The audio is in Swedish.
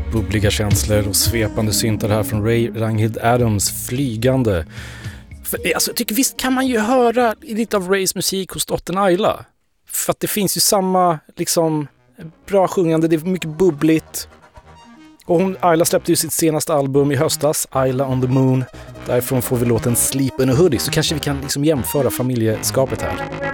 Bubbliga känslor och svepande syntar här från Ray Ragnhild Adams flygande. Alltså, jag tycker visst kan man ju höra lite av Rays musik hos dottern Ayla. För att det finns ju samma liksom bra sjungande, det är mycket bubbligt. Och Ayla släppte ju sitt senaste album i höstas, Ayla on the Moon. Därifrån får vi låten Sleep in a Hoodie, så kanske vi kan liksom jämföra familjeskapet här.